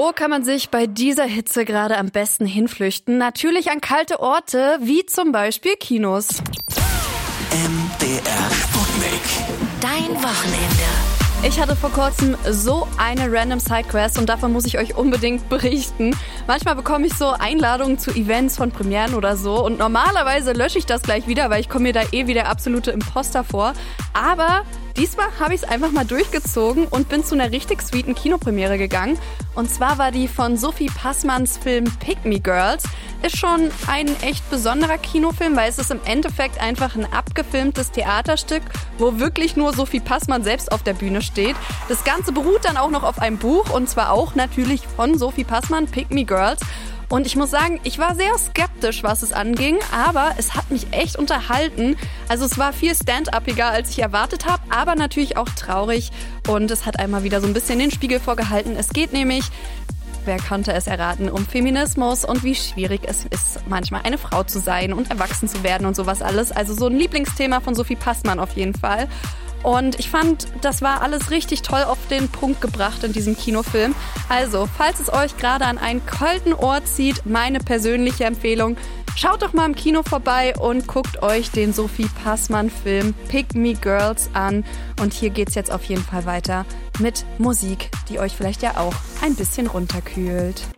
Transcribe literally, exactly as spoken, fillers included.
Wo kann man sich bei dieser Hitze gerade am besten hinflüchten? Natürlich an kalte Orte, wie zum Beispiel Kinos. M D R Sputnik. Dein Wochenende. Ich hatte vor kurzem so eine random Sidequest und davon muss ich euch unbedingt berichten. Manchmal bekomme ich so Einladungen zu Events von Premieren oder so und normalerweise lösche ich das gleich wieder, weil ich komme mir da eh wie der absolute Imposter vor. Aber diesmal habe ich es einfach mal durchgezogen und bin zu einer richtig sweeten Kinopremiere gegangen. Und zwar war die von Sophie Passmanns Film Pick Me Girls. Ist schon ein echt besonderer Kinofilm, weil es ist im Endeffekt einfach ein abgefilmtes Theaterstück, wo wirklich nur Sophie Passmann selbst auf der Bühne steht. Das Ganze beruht dann auch noch auf einem Buch und zwar auch natürlich von Sophie Passmann, Pick Me Girls. Und ich muss sagen, ich war sehr skeptisch, was es anging, aber es hat mich echt unterhalten. Also es war viel stand-upiger, als ich erwartet habe, aber natürlich auch traurig. Und es hat einmal wieder so ein bisschen den Spiegel vorgehalten. Es geht nämlich, wer konnte es erraten, um Feminismus und wie schwierig es ist, manchmal eine Frau zu sein und erwachsen zu werden und sowas alles. Also so ein Lieblingsthema von Sophie Passmann auf jeden Fall. Und ich fand, das war alles richtig toll auf den Punkt gebracht in diesem Kinofilm. Also, falls es euch gerade an einen kalten Ort zieht, meine persönliche Empfehlung, schaut doch mal im Kino vorbei und guckt euch den Sophie Passmann-Film Pick Me Girls an. Und hier geht's jetzt auf jeden Fall weiter mit Musik, die euch vielleicht ja auch ein bisschen runterkühlt.